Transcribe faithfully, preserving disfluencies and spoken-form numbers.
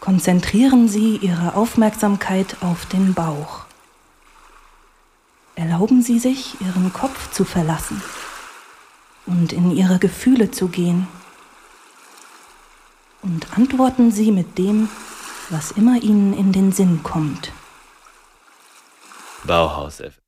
Konzentrieren Sie Ihre Aufmerksamkeit auf den Bauch. Erlauben Sie sich, Ihren Kopf zu verlassen und in Ihre Gefühle zu gehen. Und antworten Sie mit dem, was immer Ihnen in den Sinn kommt. Bauhaus F